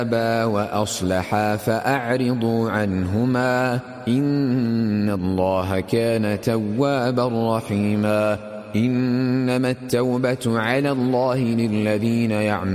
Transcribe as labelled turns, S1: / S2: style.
S1: وأصلحا فأعرضوا عنهما إن الله كان توابا رحيما. إنما التوبة على الله للذين يعملون